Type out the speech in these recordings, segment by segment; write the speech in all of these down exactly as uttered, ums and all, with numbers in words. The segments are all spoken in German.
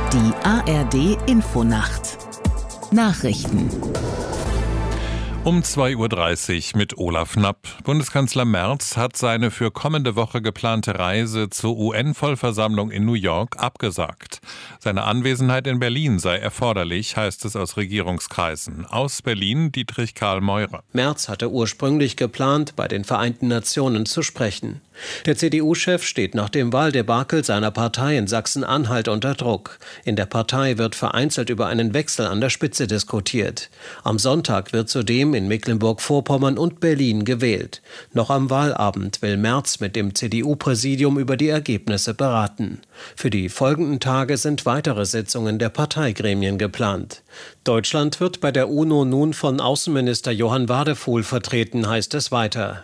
Die A R D Infonacht Nachrichten Um zwei Uhr dreißig mit Olaf Knapp. Bundeskanzler Merz hat seine für kommende Woche geplante Reise zur U N-Vollversammlung in New York abgesagt. Seine Anwesenheit in Berlin sei erforderlich, heißt es aus Regierungskreisen. Aus Berlin Dietrich Karl Meurer. Merz hatte ursprünglich geplant, bei den Vereinten Nationen zu sprechen. Der C D U-Chef steht nach dem Wahldebakel seiner Partei in Sachsen-Anhalt unter Druck. In der Partei wird vereinzelt über einen Wechsel an der Spitze diskutiert. Am Sonntag wird zudem in Mecklenburg-Vorpommern und Berlin gewählt. Noch am Wahlabend will Merz mit dem C D U-Präsidium über die Ergebnisse beraten. Für die folgenden Tage sind weitere Sitzungen der Parteigremien geplant. Deutschland wird bei der UNO nun von Außenminister Johann Wadephul vertreten, heißt es weiter.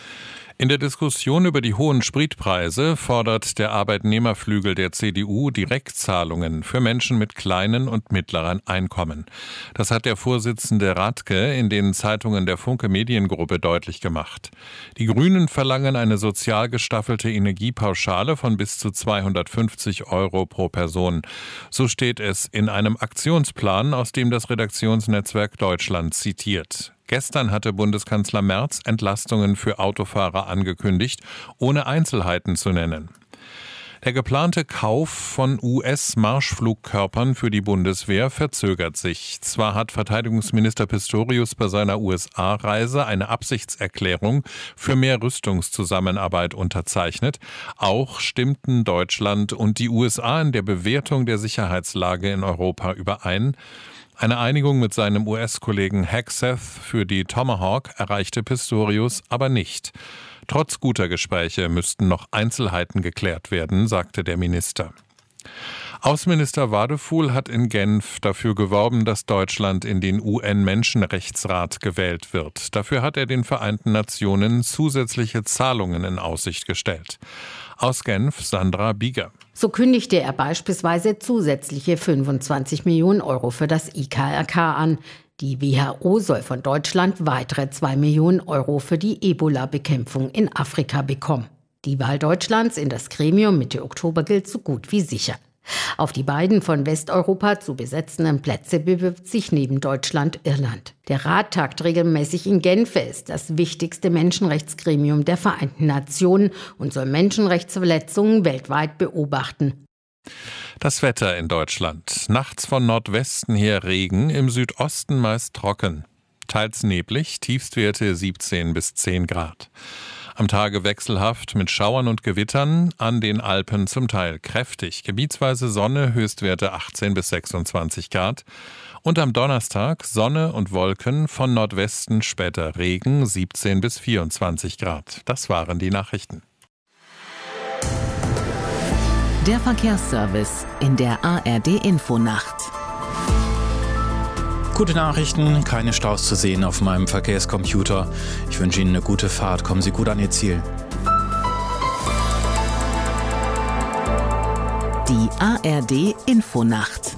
In der Diskussion über die hohen Spritpreise fordert der Arbeitnehmerflügel der C D U Direktzahlungen für Menschen mit kleinen und mittleren Einkommen. Das hat der Vorsitzende Radke in den Zeitungen der Funke Mediengruppe deutlich gemacht. Die Grünen verlangen eine sozial gestaffelte Energiepauschale von bis zu zweihundertfünfzig Euro pro Person. So steht es in einem Aktionsplan, aus dem das Redaktionsnetzwerk Deutschland zitiert. Gestern hatte Bundeskanzler Merz Entlastungen für Autofahrer angekündigt, ohne Einzelheiten zu nennen. Der geplante Kauf von U S-Marschflugkörpern für die Bundeswehr verzögert sich. Zwar hat Verteidigungsminister Pistorius bei seiner U S A-Reise eine Absichtserklärung für mehr Rüstungszusammenarbeit unterzeichnet, auch stimmten Deutschland und die U S A in der Bewertung der Sicherheitslage in Europa überein. Eine Einigung mit seinem U S-Kollegen Hegseth für die Tomahawk erreichte Pistorius aber nicht. Trotz guter Gespräche müssten noch Einzelheiten geklärt werden, sagte der Minister. Außenminister Wadephul hat in Genf dafür geworben, dass Deutschland in den U N-Menschenrechtsrat gewählt wird. Dafür hat er den Vereinten Nationen zusätzliche Zahlungen in Aussicht gestellt. Aus Genf Sandra Bieger. So kündigte er beispielsweise zusätzliche fünfundzwanzig Millionen Euro für das I K R K an. Die W H O soll von Deutschland weitere zwei Millionen Euro für die Ebola-Bekämpfung in Afrika bekommen. Die Wahl Deutschlands in das Gremium Mitte Oktober gilt so gut wie sicher. Auf die beiden von Westeuropa zu besetzenden Plätze bewirbt sich neben Deutschland Irland. Der Rat tagt regelmäßig in Genf, ist das wichtigste Menschenrechtsgremium der Vereinten Nationen und soll Menschenrechtsverletzungen weltweit beobachten. Das Wetter in Deutschland. Nachts von Nordwesten her Regen, im Südosten meist trocken. Teils neblig, Tiefstwerte siebzehn bis zehn Grad. Am Tage wechselhaft mit Schauern und Gewittern, an den Alpen zum Teil kräftig. Gebietsweise Sonne, Höchstwerte achtzehn bis sechsundzwanzig Grad. Und am Donnerstag Sonne und Wolken, von Nordwesten später Regen, siebzehn bis vierundzwanzig Grad. Das waren die Nachrichten. Der Verkehrsservice in der A R D Infonacht. Gute Nachrichten, keine Staus zu sehen auf meinem Verkehrscomputer. Ich wünsche Ihnen eine gute Fahrt. Kommen Sie gut an Ihr Ziel. Die A R D Infonacht.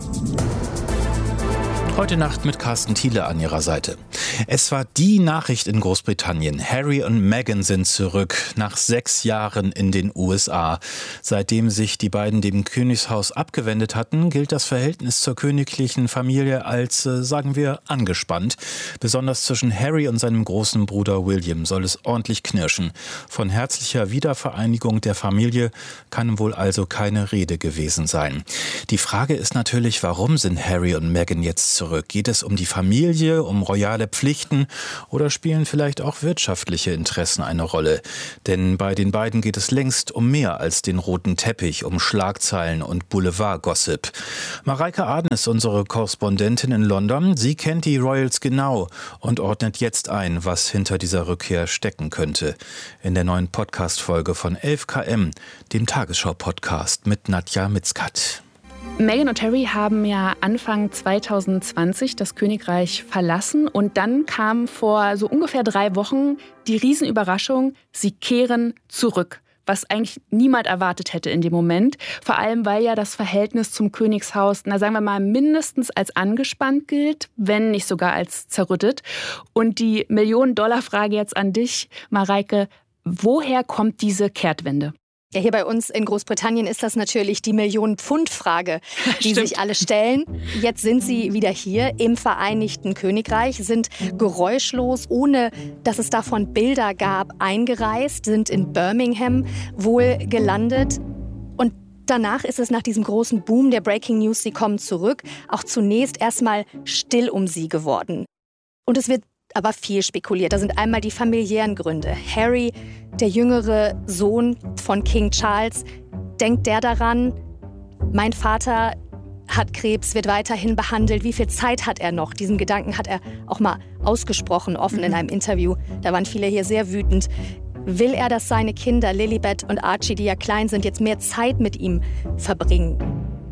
Heute Nacht mit Carsten Thiele an ihrer Seite. Es war die Nachricht in Großbritannien. Harry und Meghan sind zurück nach sechs Jahren in den U S A. Seitdem sich die beiden dem Königshaus abgewendet hatten, gilt das Verhältnis zur königlichen Familie als, äh, sagen wir, angespannt. Besonders zwischen Harry und seinem großen Bruder William soll es ordentlich knirschen. Von herzlicher Wiedervereinigung der Familie kann wohl also keine Rede gewesen sein. Die Frage ist natürlich, warum sind Harry und Meghan jetzt zurück? Geht es um die Familie, um royale Pflichten oder spielen vielleicht auch wirtschaftliche Interessen eine Rolle? Denn bei den beiden geht es längst um mehr als den roten Teppich, um Schlagzeilen und Boulevard-Gossip. Mareike Aden ist unsere Korrespondentin in London. Sie kennt die Royals genau und ordnet jetzt ein, was hinter dieser Rückkehr stecken könnte. In der neuen Podcast-Folge von elf Kilometer, dem Tagesschau-Podcast mit Nadja Mitzkat. Meghan und Harry haben ja Anfang zwanzig zwanzig das Königreich verlassen und dann kam vor so ungefähr drei Wochen die Riesenüberraschung, sie kehren zurück. Was eigentlich niemand erwartet hätte in dem Moment. Vor allem, weil ja das Verhältnis zum Königshaus, na sagen wir mal, mindestens als angespannt gilt, wenn nicht sogar als zerrüttet. Und die Millionen-Dollar-Frage jetzt an dich, Mareike, woher kommt diese Kehrtwende? Ja, hier bei uns in Großbritannien ist das natürlich die Millionen-Pfund-Frage, die Stimmt. sich alle stellen. Jetzt sind sie wieder hier im Vereinigten Königreich, sind geräuschlos, ohne dass es davon Bilder gab, eingereist, sind in Birmingham wohl gelandet. Und danach ist es nach diesem großen Boom der Breaking News, sie kommen zurück, auch zunächst erstmal still um sie geworden. Und es wird aber viel spekuliert. Da sind einmal die familiären Gründe. Harry, der jüngere Sohn von King Charles, denkt der daran, mein Vater hat Krebs, wird weiterhin behandelt. Wie viel Zeit hat er noch? Diesen Gedanken hat er auch mal ausgesprochen, offen in einem Interview. Da waren viele hier sehr wütend. Will er, dass seine Kinder, Lilibet und Archie, die ja klein sind, jetzt mehr Zeit mit ihm verbringen?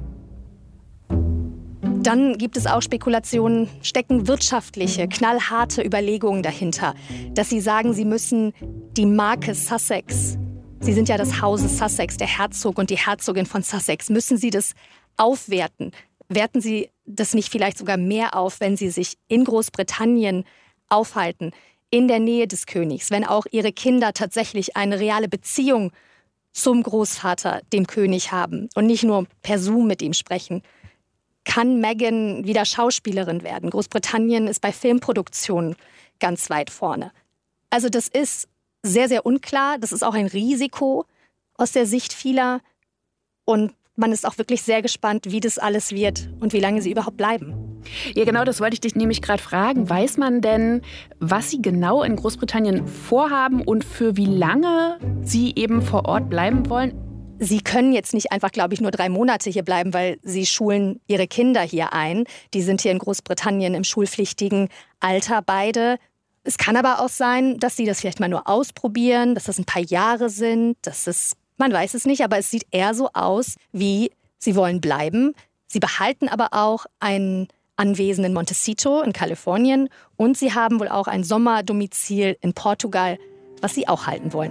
Dann gibt es auch Spekulationen, stecken wirtschaftliche, knallharte Überlegungen dahinter, dass sie sagen, sie müssen die Marke Sussex, sie sind ja das Hause Sussex, der Herzog und die Herzogin von Sussex, müssen sie das aufwerten? Werten sie das nicht vielleicht sogar mehr auf, wenn sie sich in Großbritannien aufhalten, in der Nähe des Königs, wenn auch ihre Kinder tatsächlich eine reale Beziehung zum Großvater, dem König, haben und nicht nur per Zoom mit ihm sprechen? Kann Meghan wieder Schauspielerin werden? Großbritannien ist bei Filmproduktionen ganz weit vorne. Also das ist sehr, sehr unklar. Das ist auch ein Risiko aus der Sicht vieler. Und man ist auch wirklich sehr gespannt, wie das alles wird und wie lange sie überhaupt bleiben. Ja, genau, das wollte ich dich nämlich gerade fragen. Weiß man denn, was sie genau in Großbritannien vorhaben und für wie lange sie eben vor Ort bleiben wollen? Sie können jetzt nicht einfach, glaube ich, nur drei Monate hier bleiben, weil sie schulen ihre Kinder hier ein. Die sind hier in Großbritannien im schulpflichtigen Alter beide. Es kann aber auch sein, dass sie das vielleicht mal nur ausprobieren, dass das ein paar Jahre sind. Das ist, man weiß es nicht, aber es sieht eher so aus, wie sie wollen bleiben. Sie behalten aber auch ein Anwesen in Montecito in Kalifornien und sie haben wohl auch ein Sommerdomizil in Portugal, was sie auch halten wollen.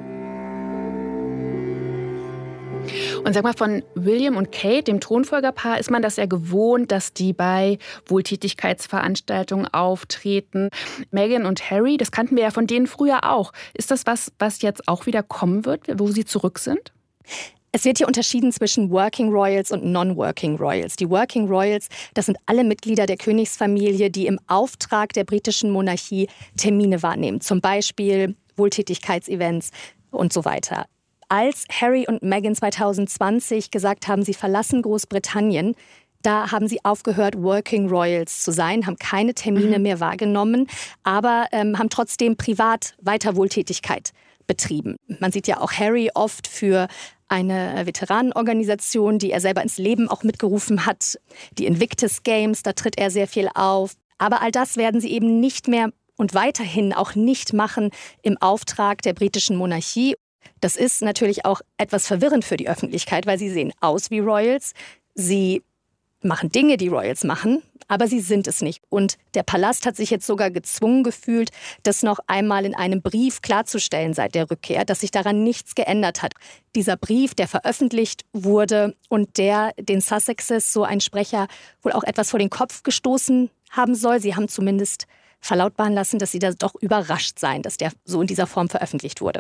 Und sag mal, von William und Kate, dem Thronfolgerpaar, ist man das ja gewohnt, dass die bei Wohltätigkeitsveranstaltungen auftreten. Meghan und Harry, das kannten wir ja von denen früher auch. Ist das was, was jetzt auch wieder kommen wird, wo sie zurück sind? Es wird hier unterschieden zwischen Working Royals und Non-Working Royals. Die Working Royals, das sind alle Mitglieder der Königsfamilie, die im Auftrag der britischen Monarchie Termine wahrnehmen. Zum Beispiel Wohltätigkeitsevents und so weiter. Als Harry und Meghan zwanzig zwanzig gesagt haben, sie verlassen Großbritannien, da haben sie aufgehört, Working Royals zu sein, haben keine Termine mhm. mehr wahrgenommen, aber ähm, haben trotzdem privat weiter Wohltätigkeit betrieben. Man sieht ja auch Harry oft für eine Veteranenorganisation, die er selber ins Leben auch mitgerufen hat, die Invictus Games, da tritt er sehr viel auf. Aber all das werden sie eben nicht mehr und weiterhin auch nicht machen im Auftrag der britischen Monarchie. Das ist natürlich auch etwas verwirrend für die Öffentlichkeit, weil sie sehen aus wie Royals. Sie machen Dinge, die Royals machen, aber sie sind es nicht. Und der Palast hat sich jetzt sogar gezwungen gefühlt, das noch einmal in einem Brief klarzustellen seit der Rückkehr, dass sich daran nichts geändert hat. Dieser Brief, der veröffentlicht wurde und der den Sussexes, so ein Sprecher, wohl auch etwas vor den Kopf gestoßen haben soll. Sie haben zumindest verlautbaren lassen, dass sie da doch überrascht seien, dass der so in dieser Form veröffentlicht wurde.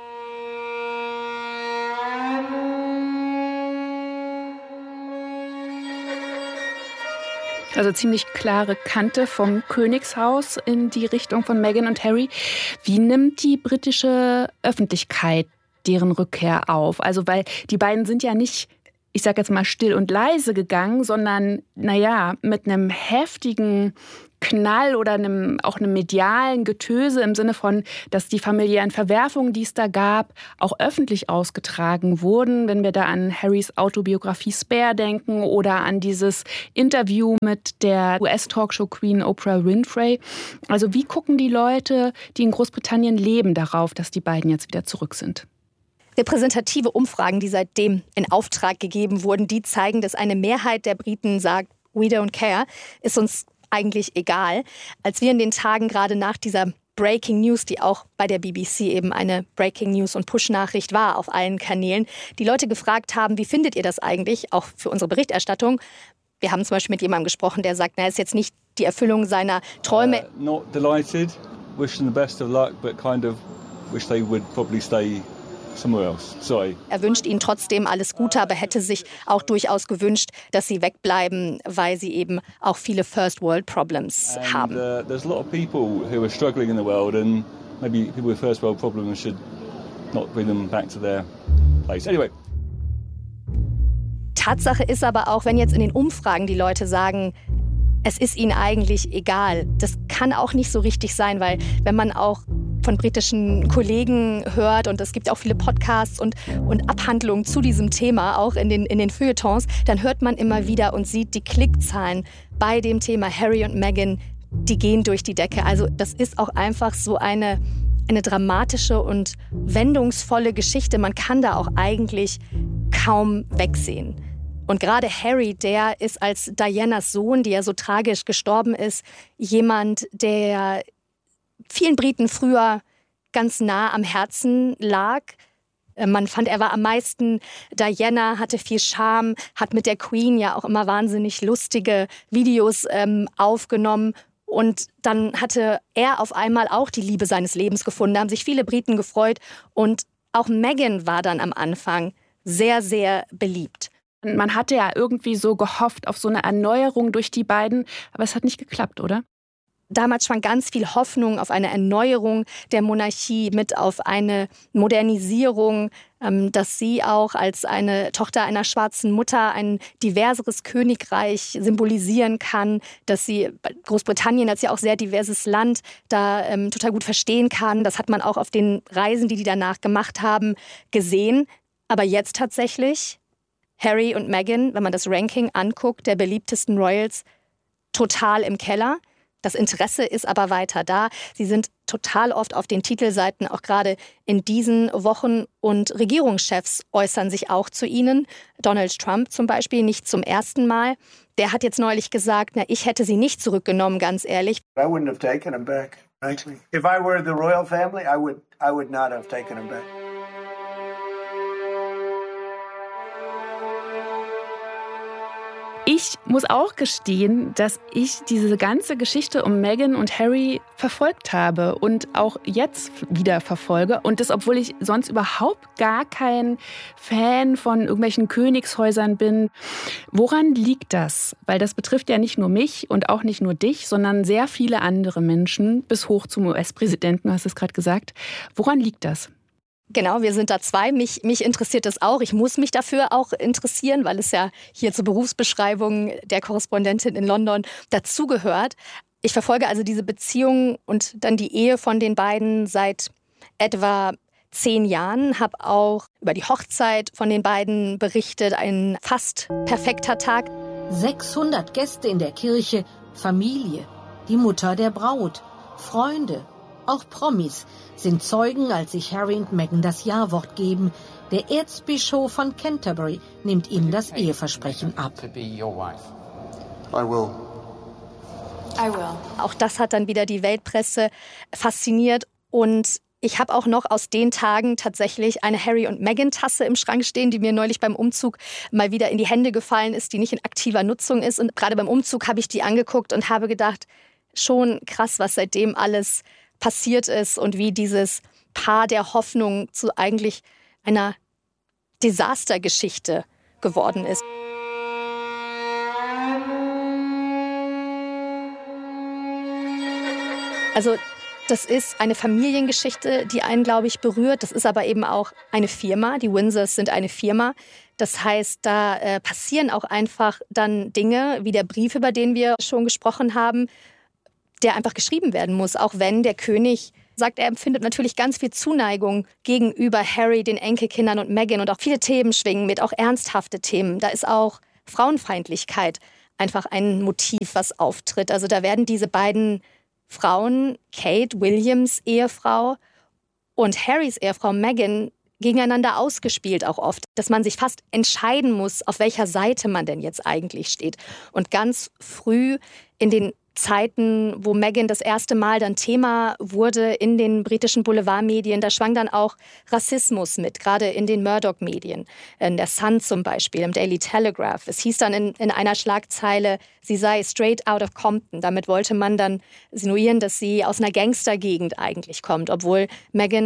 Also ziemlich klare Kante vom Königshaus in die Richtung von Meghan und Harry. Wie nimmt die britische Öffentlichkeit deren Rückkehr auf? Also weil die beiden sind ja nicht, ich sag jetzt mal, still und leise gegangen, sondern, naja, mit einem heftigen Knall oder einem, auch einem medialen Getöse im Sinne von, dass die familiären Verwerfungen, die es da gab, auch öffentlich ausgetragen wurden. Wenn wir da an Harrys Autobiografie Spare denken oder an dieses Interview mit der U S-Talkshow-Queen Oprah Winfrey. Also wie gucken die Leute, die in Großbritannien leben, darauf, dass die beiden jetzt wieder zurück sind? Repräsentative Umfragen, die seitdem in Auftrag gegeben wurden, die zeigen, dass eine Mehrheit der Briten sagt, we don't care, ist uns eigentlich egal. Als wir in den Tagen gerade nach dieser Breaking News, die auch bei der B B C eben eine Breaking News und Push-Nachricht war auf allen Kanälen, die Leute gefragt haben, wie findet ihr das eigentlich, auch für unsere Berichterstattung? Wir haben zum Beispiel mit jemandem gesprochen, der sagt, na, ist jetzt nicht die Erfüllung seiner Träume. Uh, not delighted, wishing the best of luck, but kind of wish they would probably stay somewhere else. Sorry. Er wünscht ihnen trotzdem alles Gute, aber hätte sich auch durchaus gewünscht, dass sie wegbleiben, weil sie eben auch viele First World Problems and, haben. Uh, there's a lot of people who are struggling in the world, and maybe people with First World Problems should not bring them back to their place. Anyway. Tatsache ist aber auch, wenn jetzt in den Umfragen die Leute sagen, es ist ihnen eigentlich egal. Das kann auch nicht so richtig sein, weil wenn man auch von britischen Kollegen hört und es gibt auch viele Podcasts und, und Abhandlungen zu diesem Thema, auch in den, in den Feuilletons, dann hört man immer wieder und sieht die Klickzahlen bei dem Thema Harry und Meghan, die gehen durch die Decke. Also das ist auch einfach so eine, eine dramatische und wendungsvolle Geschichte. Man kann da auch eigentlich kaum wegsehen. Und gerade Harry, der ist als Dianas Sohn, die ja so tragisch gestorben ist, jemand, der vielen Briten früher ganz nah am Herzen lag. Man fand, er war am meisten Diana, hatte viel Charme, hat mit der Queen ja auch immer wahnsinnig lustige Videos ähm, aufgenommen. Und dann hatte er auf einmal auch die Liebe seines Lebens gefunden. Da haben sich viele Briten gefreut. Und auch Meghan war dann am Anfang sehr, sehr beliebt. Man hatte ja irgendwie so gehofft auf so eine Erneuerung durch die beiden, aber es hat nicht geklappt, oder? Damals schwang ganz viel Hoffnung auf eine Erneuerung der Monarchie mit, auf eine Modernisierung, dass sie auch als eine Tochter einer schwarzen Mutter ein diverseres Königreich symbolisieren kann, dass sie Großbritannien als ja auch sehr diverses Land da ähm, total gut verstehen kann. Das hat man auch auf den Reisen, die die danach gemacht haben, gesehen. Aber jetzt tatsächlich Harry und Meghan, wenn man das Ranking anguckt, der beliebtesten Royals, total im Keller. Das Interesse ist aber weiter da. Sie sind total oft auf den Titelseiten, auch gerade in diesen Wochen. Und Regierungschefs äußern sich auch zu ihnen. Donald Trump zum Beispiel, nicht zum ersten Mal. Der hat jetzt neulich gesagt, na, ich hätte sie nicht zurückgenommen, ganz ehrlich. I wouldn't have taken him back, frankly. If I were the royal family, I would, I would not have taken him back. Ich muss auch gestehen, dass ich diese ganze Geschichte um Meghan und Harry verfolgt habe und auch jetzt wieder verfolge. Und das, obwohl ich sonst überhaupt gar kein Fan von irgendwelchen Königshäusern bin. Woran liegt das? Weil das betrifft ja nicht nur mich und auch nicht nur dich, sondern sehr viele andere Menschen, bis hoch zum U S-Präsidenten, du hast es gerade gesagt. Woran liegt das? Genau, wir sind da zwei. Mich, mich interessiert das auch. Ich muss mich dafür auch interessieren, weil es ja hier zur Berufsbeschreibung der Korrespondentin in London dazugehört. Ich verfolge also diese Beziehung und dann die Ehe von den beiden seit etwa zehn Jahren. Habe auch über die Hochzeit von den beiden berichtet. Ein fast perfekter Tag. sechshundert Gäste in der Kirche, Familie, die Mutter der Braut, Freunde, auch Promis sind Zeugen, als sich Harry und Meghan das Ja-Wort geben. Der Erzbischof von Canterbury nimmt ihnen das Eheversprechen ab. I will. I will. Auch das hat dann wieder die Weltpresse fasziniert. Und ich habe auch noch aus den Tagen tatsächlich eine Harry- und Meghan-Tasse im Schrank stehen, die mir neulich beim Umzug mal wieder in die Hände gefallen ist, die nicht in aktiver Nutzung ist. Und gerade beim Umzug habe ich die angeguckt und habe gedacht, schon krass, was seitdem alles passiert ist und wie dieses Paar der Hoffnung zu eigentlich einer Desastergeschichte geworden ist. Also das ist eine Familiengeschichte, die einen, glaube ich, berührt. Das ist aber eben auch eine Firma. Die Windsors sind eine Firma. Das heißt, da äh, passieren auch einfach dann Dinge, wie der Brief, über den wir schon gesprochen haben, der einfach geschrieben werden muss, auch wenn der König sagt, er empfindet natürlich ganz viel Zuneigung gegenüber Harry, den Enkelkindern und Meghan und auch viele Themen schwingen mit, auch ernsthafte Themen. Da ist auch Frauenfeindlichkeit einfach ein Motiv, was auftritt. Also da werden diese beiden Frauen, Kate Williams Ehefrau und Harrys Ehefrau Meghan, gegeneinander ausgespielt auch oft, dass man sich fast entscheiden muss, auf welcher Seite man denn jetzt eigentlich steht. Und ganz früh in den Zeiten, wo Meghan das erste Mal dann Thema wurde in den britischen Boulevardmedien, da schwang dann auch Rassismus mit, gerade in den Murdoch-Medien, in der Sun zum Beispiel, im Daily Telegraph. Es hieß dann in, in einer Schlagzeile, sie sei straight out of Compton. Damit wollte man dann insinuieren, dass sie aus einer Gangstergegend eigentlich kommt, obwohl Meghan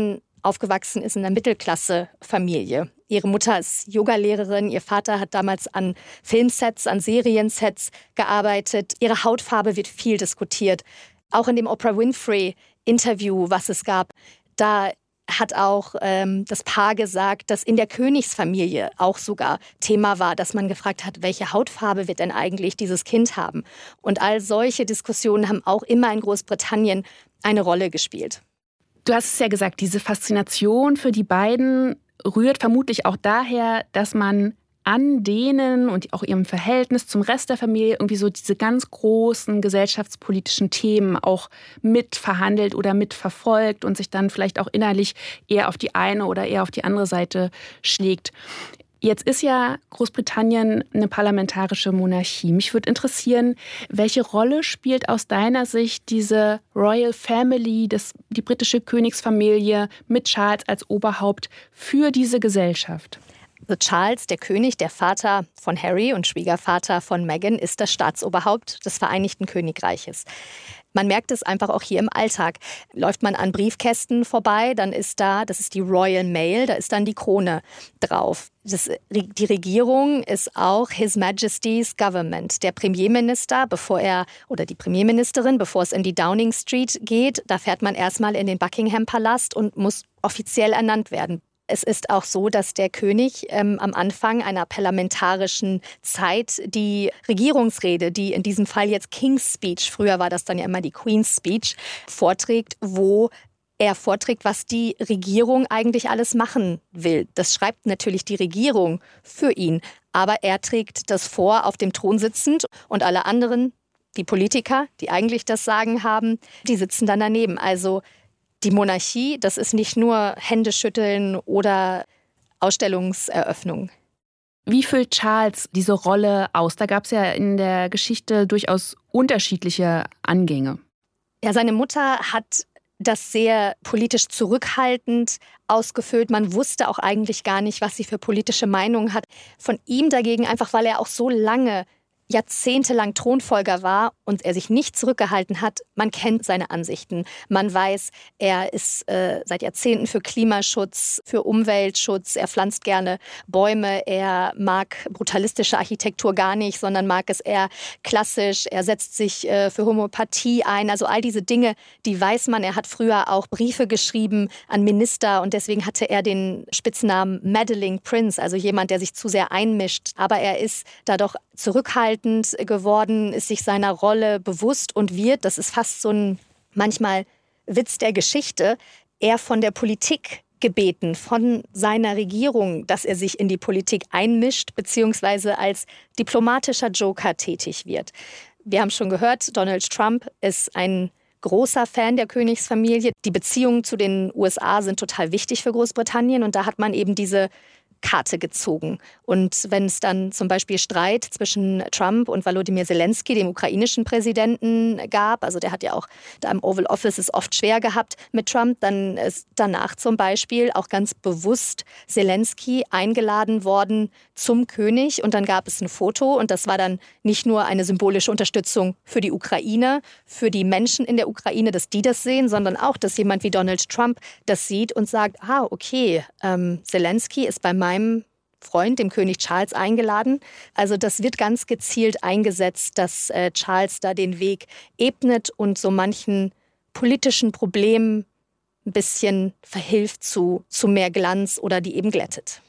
aufgewachsen ist in einer Mittelklasse-Familie. Ihre Mutter ist Yogalehrerin, ihr Vater hat damals an Filmsets, an Seriensets gearbeitet. Ihre Hautfarbe wird viel diskutiert. Auch in dem Oprah Winfrey-Interview, was es gab, da hat auch ähm, das Paar gesagt, dass in der Königsfamilie auch sogar Thema war, dass man gefragt hat, welche Hautfarbe wird denn eigentlich dieses Kind haben? Und all solche Diskussionen haben auch immer in Großbritannien eine Rolle gespielt. Du hast es ja gesagt, diese Faszination für die beiden rührt vermutlich auch daher, dass man an denen und auch ihrem Verhältnis zum Rest der Familie irgendwie so diese ganz großen gesellschaftspolitischen Themen auch mitverhandelt oder mitverfolgt und sich dann vielleicht auch innerlich eher auf die eine oder eher auf die andere Seite schlägt. Jetzt ist ja Großbritannien eine parlamentarische Monarchie. Mich würde interessieren, welche Rolle spielt aus deiner Sicht diese Royal Family, das, die britische Königsfamilie mit Charles als Oberhaupt für diese Gesellschaft? Also Charles, der König, der Vater von Harry und Schwiegervater von Meghan, ist das Staatsoberhaupt des Vereinigten Königreiches. Man merkt es einfach auch hier im Alltag. Läuft man an Briefkästen vorbei, dann ist da, das ist die Royal Mail, da ist dann die Krone drauf. Das, die Regierung ist auch His Majesty's Government. Der Premierminister, bevor er, oder die Premierministerin, bevor es in die Downing Street geht, da fährt man erstmal in den Buckingham Palast und muss offiziell ernannt werden. Es ist auch so, dass der König ähm, am Anfang einer parlamentarischen Zeit die Regierungsrede, die in diesem Fall jetzt King's Speech, früher war das dann ja immer die Queen's Speech, vorträgt, wo er vorträgt, was die Regierung eigentlich alles machen will. Das schreibt natürlich die Regierung für ihn, aber er trägt das vor, auf dem Thron sitzend, und alle anderen, die Politiker, die eigentlich das Sagen haben, die sitzen dann daneben. Also die Monarchie, das ist nicht nur Händeschütteln oder Ausstellungseröffnung. Wie füllt Charles diese Rolle aus? Da gab es ja in der Geschichte durchaus unterschiedliche Angänge. Ja, seine Mutter hat das sehr politisch zurückhaltend ausgefüllt. Man wusste auch eigentlich gar nicht, was sie für politische Meinungen hat. Von ihm dagegen, einfach weil er auch so lange jahrzehntelang Thronfolger war und er sich nicht zurückgehalten hat, man kennt seine Ansichten. Man weiß, er ist äh, seit Jahrzehnten für Klimaschutz, für Umweltschutz. Er pflanzt gerne Bäume. Er mag brutalistische Architektur gar nicht, sondern mag es eher klassisch. Er setzt sich äh, für Homöopathie ein. Also all diese Dinge, die weiß man. Er hat früher auch Briefe geschrieben an Minister und deswegen hatte er den Spitznamen Meddling Prince, also jemand, der sich zu sehr einmischt. Aber er ist da doch zurückhaltend geworden, ist sich seiner Rolle bewusst und wird, das ist fast so ein manchmal Witz der Geschichte, eher von der Politik gebeten, von seiner Regierung, dass er sich in die Politik einmischt, beziehungsweise als diplomatischer Joker tätig wird. Wir haben schon gehört, Donald Trump ist ein großer Fan der Königsfamilie. Die Beziehungen zu den U S A sind total wichtig für Großbritannien und da hat man eben diese Karte gezogen. Und wenn es dann zum Beispiel Streit zwischen Trump und Volodymyr Zelensky, dem ukrainischen Präsidenten, gab, also der hat ja auch da im Oval Office es oft schwer gehabt mit Trump, dann ist danach zum Beispiel auch ganz bewusst Zelensky eingeladen worden zum König und dann gab es ein Foto und das war dann nicht nur eine symbolische Unterstützung für die Ukraine, für die Menschen in der Ukraine, dass die das sehen, sondern auch, dass jemand wie Donald Trump das sieht und sagt, ah, okay, ähm, Zelensky ist bei meinem meinem Freund, dem König Charles, eingeladen. Also das wird ganz gezielt eingesetzt, dass äh, Charles da den Weg ebnet und so manchen politischen Problemen ein bisschen verhilft zu, zu mehr Glanz oder die eben glättet.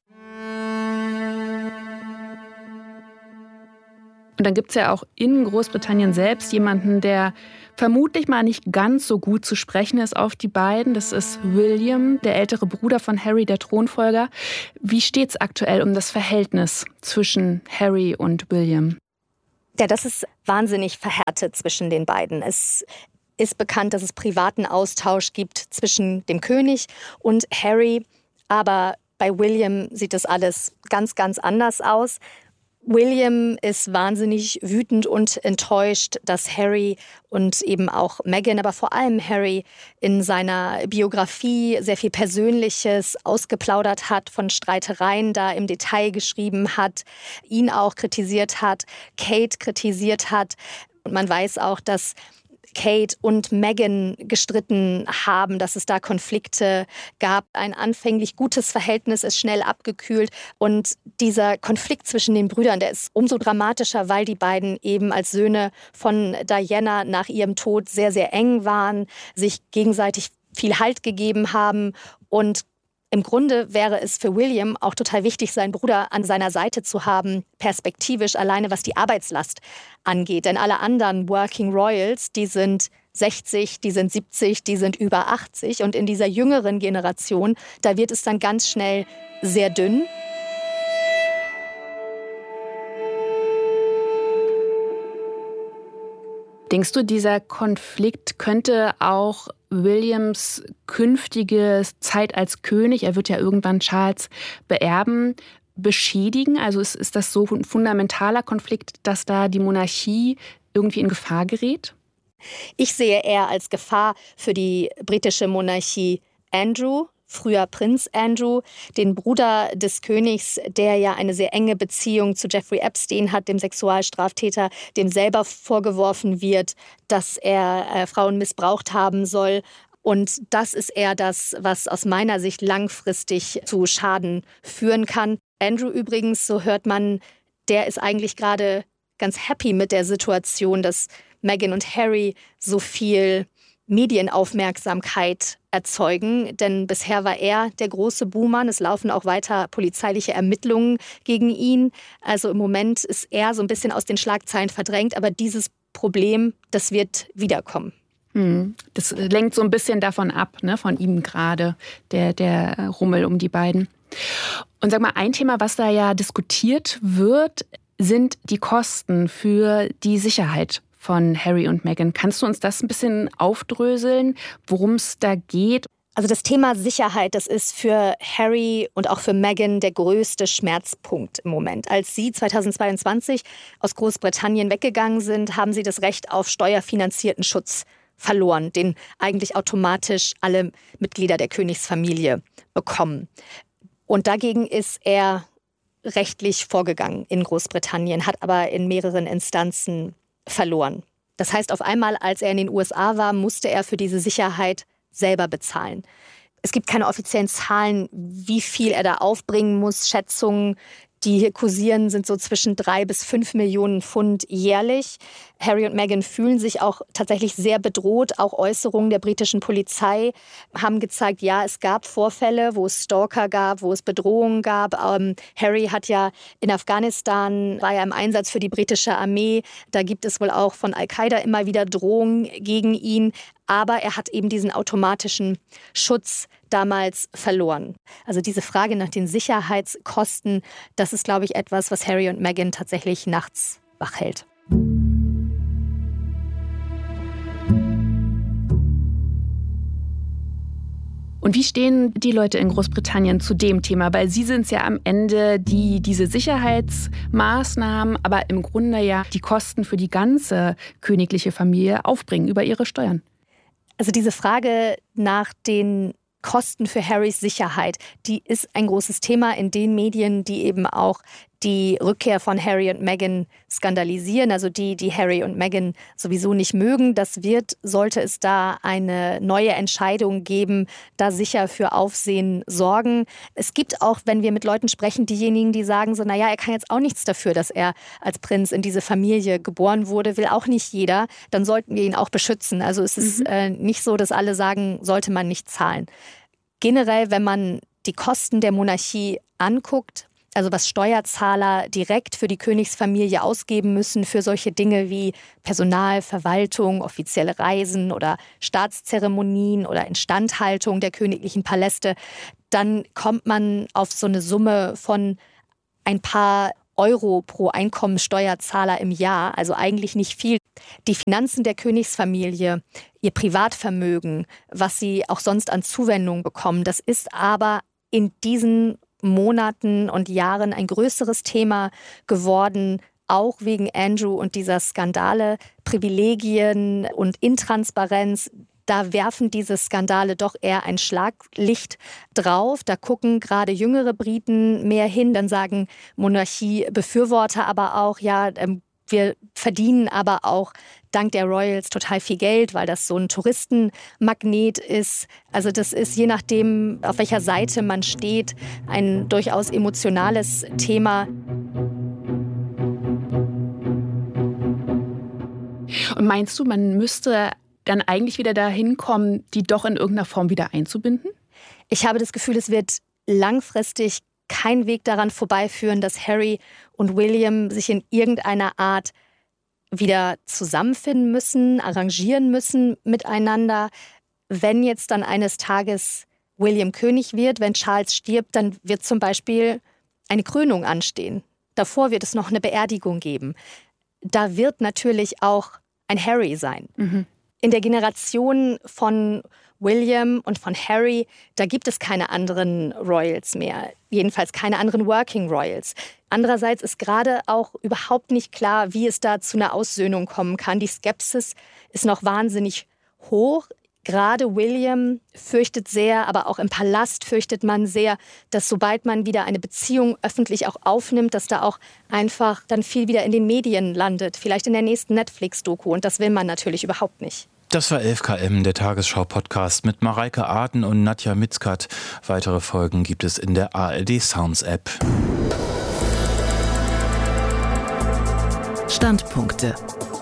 Und dann gibt es ja auch in Großbritannien selbst jemanden, der vermutlich mal nicht ganz so gut zu sprechen ist auf die beiden. Das ist William, der ältere Bruder von Harry, der Thronfolger. Wie steht es aktuell um das Verhältnis zwischen Harry und William? Ja, das ist wahnsinnig verhärtet zwischen den beiden. Es ist bekannt, dass es privaten Austausch gibt zwischen dem König und Harry. Aber bei William sieht das alles ganz, ganz anders aus. William ist wahnsinnig wütend und enttäuscht, dass Harry und eben auch Meghan, aber vor allem Harry in seiner Biografie sehr viel Persönliches ausgeplaudert hat, von Streitereien da im Detail geschrieben hat, ihn auch kritisiert hat, Kate kritisiert hat. Und man weiß auch, dass Kate und Meghan gestritten haben, dass es da Konflikte gab. Ein anfänglich gutes Verhältnis ist schnell abgekühlt. Und dieser Konflikt zwischen den Brüdern, der ist umso dramatischer, weil die beiden eben als Söhne von Diana nach ihrem Tod sehr, sehr eng waren, sich gegenseitig viel Halt gegeben haben. Und im Grunde wäre es für William auch total wichtig, seinen Bruder an seiner Seite zu haben, perspektivisch alleine, was die Arbeitslast angeht. Denn alle anderen Working Royals, die sind sechzig, die sind siebzig, die sind über achtzig. Und in dieser jüngeren Generation, da wird es dann ganz schnell sehr dünn. Denkst du, dieser Konflikt könnte auch Williams künftige Zeit als König, er wird ja irgendwann Charles beerben, beschädigen? Also ist, ist das so ein fundamentaler Konflikt, dass da die Monarchie irgendwie in Gefahr gerät? Ich sehe eher als Gefahr für die britische Monarchie Andrew, früher Prinz Andrew, den Bruder des Königs, der ja eine sehr enge Beziehung zu Jeffrey Epstein hat, dem Sexualstraftäter, dem selber vorgeworfen wird, dass er äh, Frauen missbraucht haben soll. Und das ist eher das, was aus meiner Sicht langfristig zu Schaden führen kann. Andrew übrigens, so hört man, der ist eigentlich gerade ganz happy mit der Situation, dass Meghan und Harry so viel Medienaufmerksamkeit erzeugen, denn bisher war er der große Buhmann. Es laufen auch weiter polizeiliche Ermittlungen gegen ihn. Also im Moment ist er so ein bisschen aus den Schlagzeilen verdrängt, aber dieses Problem, das wird wiederkommen. Das lenkt so ein bisschen davon ab, ne, von ihm gerade, der, der Rummel um die beiden. Und sag mal, ein Thema, was da ja diskutiert wird, sind die Kosten für die Sicherheit von Harry und Meghan. Kannst du uns das ein bisschen aufdröseln, worum es da geht? Also das Thema Sicherheit, das ist für Harry und auch für Meghan der größte Schmerzpunkt im Moment. Als sie zweitausendzweiundzwanzig aus Großbritannien weggegangen sind, haben sie das Recht auf steuerfinanzierten Schutz verloren, den eigentlich automatisch alle Mitglieder der Königsfamilie bekommen. Und dagegen ist er rechtlich vorgegangen in Großbritannien, hat aber in mehreren Instanzen verloren. Das heißt, auf einmal, als er in den U S A war, musste er für diese Sicherheit selber bezahlen. Es gibt keine offiziellen Zahlen, wie viel er da aufbringen muss. Schätzungen, die hier kursieren, sind so zwischen drei bis fünf Millionen Pfund jährlich. Harry und Meghan fühlen sich auch tatsächlich sehr bedroht. Auch Äußerungen der britischen Polizei haben gezeigt, ja, es gab Vorfälle, wo es Stalker gab, wo es Bedrohungen gab. Ähm, Harry hat ja in Afghanistan, war ja im Einsatz für die britische Armee. Da gibt es wohl auch von Al-Qaida immer wieder Drohungen gegen ihn. Aber er hat eben diesen automatischen Schutz damals verloren. Also diese Frage nach den Sicherheitskosten, das ist, glaube ich, etwas, was Harry und Meghan tatsächlich nachts wach hält. Und wie stehen die Leute in Großbritannien zu dem Thema? Weil sie sind es ja am Ende, die diese Sicherheitsmaßnahmen, aber im Grunde ja die Kosten für die ganze königliche Familie aufbringen über ihre Steuern. Also diese Frage nach den Kosten für Harrys Sicherheit, die ist ein großes Thema in den Medien, die eben auch die Rückkehr von Harry und Meghan skandalisieren, also die, die Harry und Meghan sowieso nicht mögen. Das wird, sollte es da eine neue Entscheidung geben, da sicher für Aufsehen sorgen. Es gibt auch, wenn wir mit Leuten sprechen, diejenigen, die sagen so, naja, er kann jetzt auch nichts dafür, dass er als Prinz in diese Familie geboren wurde, will auch nicht jeder, dann sollten wir ihn auch beschützen. Also es ist mhm. äh, nicht so, dass alle sagen, sollte man nicht zahlen. Generell, wenn man die Kosten der Monarchie anguckt, also was Steuerzahler direkt für die Königsfamilie ausgeben müssen für solche Dinge wie Personal, Verwaltung, offizielle Reisen oder Staatszeremonien oder Instandhaltung der königlichen Paläste, dann kommt man auf so eine Summe von ein paar Euro pro Einkommensteuerzahler im Jahr, also eigentlich nicht viel. Die Finanzen der Königsfamilie, ihr Privatvermögen, was sie auch sonst an Zuwendung bekommen, das ist aber in diesen Monaten und Jahren ein größeres Thema geworden, auch wegen Andrew und dieser Skandale, Privilegien und Intransparenz. Da werfen diese Skandale doch eher ein Schlaglicht drauf. Da gucken gerade jüngere Briten mehr hin. Dann sagen Monarchiebefürworter aber auch, ja, Wir verdienen aber auch dank der Royals total viel Geld, weil das so ein Touristenmagnet ist. Also das ist, je nachdem, auf welcher Seite man steht, ein durchaus emotionales Thema. Und meinst du, man müsste dann eigentlich wieder dahin kommen, die doch in irgendeiner Form wieder einzubinden? Ich habe das Gefühl, es wird langfristig kein Weg daran vorbeiführen, dass Harry und William sich in irgendeiner Art wieder zusammenfinden müssen, arrangieren müssen miteinander. Wenn jetzt dann eines Tages William König wird, wenn Charles stirbt, dann wird zum Beispiel eine Krönung anstehen. Davor wird es noch eine Beerdigung geben. Da wird natürlich auch ein Harry sein. Mhm. In der Generation von William und von Harry, da gibt es keine anderen Royals mehr. Jedenfalls keine anderen Working Royals. Andererseits ist gerade auch überhaupt nicht klar, wie es da zu einer Aussöhnung kommen kann. Die Skepsis ist noch wahnsinnig hoch. Gerade William fürchtet sehr, aber auch im Palast fürchtet man sehr, dass sobald man wieder eine Beziehung öffentlich auch aufnimmt, dass da auch einfach dann viel wieder in den Medien landet. Vielleicht in der nächsten Netflix-Doku. Und das will man natürlich überhaupt nicht. Das war elf K M, der Tagesschau-Podcast mit Mareike Aden und Nadja Mitzkat. Weitere Folgen gibt es in der A R D Sounds-App. Standpunkte.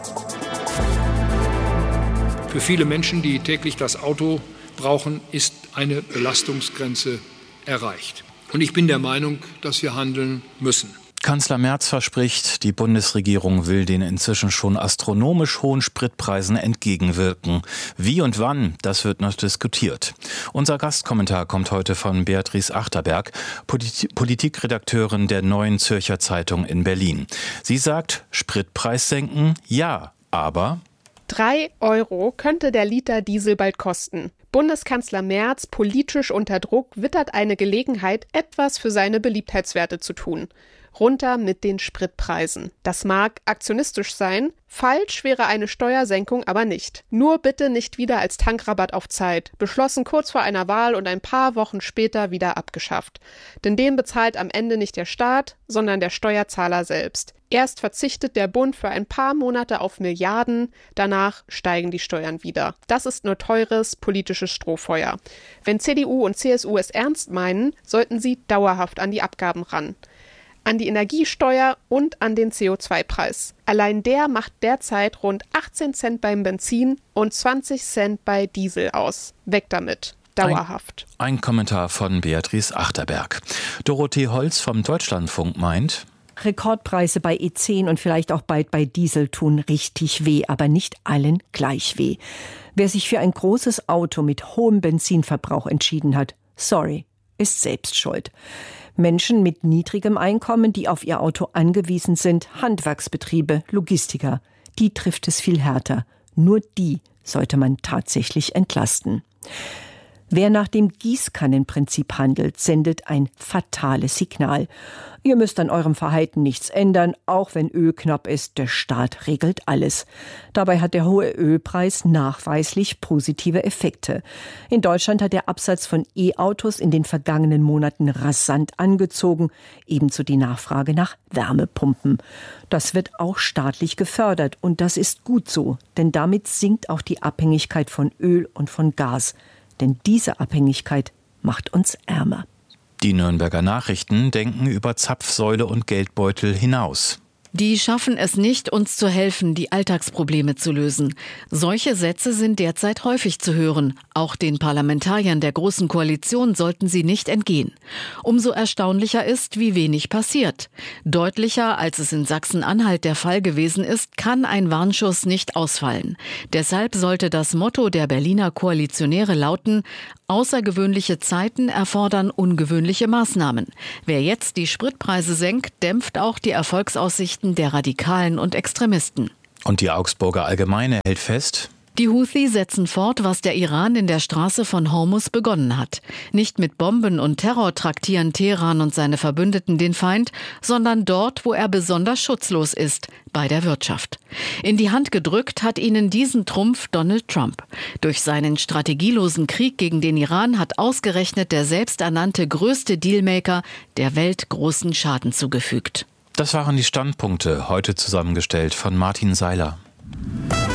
Für viele Menschen, die täglich das Auto brauchen, ist eine Belastungsgrenze erreicht. Und ich bin der Meinung, dass wir handeln müssen. Kanzler Merz verspricht, die Bundesregierung will den inzwischen schon astronomisch hohen Spritpreisen entgegenwirken. Wie und wann, das wird noch diskutiert. Unser Gastkommentar kommt heute von Beatrice Achterberg, Polit- Politikredakteurin der Neuen Zürcher Zeitung in Berlin. Sie sagt, Spritpreis senken, ja, aber... Drei Euro könnte der Liter Diesel bald kosten. Bundeskanzler Merz, politisch unter Druck, wittert eine Gelegenheit, etwas für seine Beliebtheitswerte zu tun. Runter mit den Spritpreisen. Das mag aktionistisch sein, falsch wäre eine Steuersenkung aber nicht. Nur bitte nicht wieder als Tankrabatt auf Zeit, beschlossen kurz vor einer Wahl und ein paar Wochen später wieder abgeschafft. Denn den bezahlt am Ende nicht der Staat, sondern der Steuerzahler selbst. Erst verzichtet der Bund für ein paar Monate auf Milliarden, danach steigen die Steuern wieder. Das ist nur teures politisches Strohfeuer. Wenn C D U und C S U es ernst meinen, sollten sie dauerhaft an die Abgaben ran. An die Energiesteuer und an den C O zwei Preis. Allein der macht derzeit rund achtzehn Cent beim Benzin und zwanzig Cent bei Diesel aus. Weg damit. Dauerhaft. Ein, ein Kommentar von Beatrice Achterberg. Dorothee Holz vom Deutschlandfunk meint... Rekordpreise bei E zehn und vielleicht auch bald bei Diesel tun richtig weh, aber nicht allen gleich weh. Wer sich für ein großes Auto mit hohem Benzinverbrauch entschieden hat, sorry, ist selbst schuld. Menschen mit niedrigem Einkommen, die auf ihr Auto angewiesen sind, Handwerksbetriebe, Logistiker, die trifft es viel härter. Nur die sollte man tatsächlich entlasten. Wer nach dem Gießkannenprinzip handelt, sendet ein fatales Signal. Ihr müsst an eurem Verhalten nichts ändern, auch wenn Öl knapp ist, der Staat regelt alles. Dabei hat der hohe Ölpreis nachweislich positive Effekte. In Deutschland hat der Absatz von E-Autos in den vergangenen Monaten rasant angezogen, ebenso die Nachfrage nach Wärmepumpen. Das wird auch staatlich gefördert und das ist gut so, denn damit sinkt auch die Abhängigkeit von Öl und von Gas. Denn diese Abhängigkeit macht uns ärmer. Die Nürnberger Nachrichten denken über Zapfsäule und Geldbeutel hinaus. Die schaffen es nicht, uns zu helfen, die Alltagsprobleme zu lösen. Solche Sätze sind derzeit häufig zu hören. Auch den Parlamentariern der Großen Koalition sollten sie nicht entgehen. Umso erstaunlicher ist, wie wenig passiert. Deutlicher, als es in Sachsen-Anhalt der Fall gewesen ist, kann ein Warnschuss nicht ausfallen. Deshalb sollte das Motto der Berliner Koalitionäre lauten: Außergewöhnliche Zeiten erfordern ungewöhnliche Maßnahmen. Wer jetzt die Spritpreise senkt, dämpft auch die Erfolgsaussichten der Radikalen und Extremisten. Und die Augsburger Allgemeine hält fest: Die Houthi setzen fort, was der Iran in der Straße von Hormuz begonnen hat. Nicht mit Bomben und Terror traktieren Teheran und seine Verbündeten den Feind, sondern dort, wo er besonders schutzlos ist, bei der Wirtschaft. In die Hand gedrückt hat ihnen diesen Trumpf Donald Trump. Durch seinen strategielosen Krieg gegen den Iran hat ausgerechnet der selbsternannte größte Dealmaker der Welt großen Schaden zugefügt. Das waren die Standpunkte, heute zusammengestellt von Martin Seiler.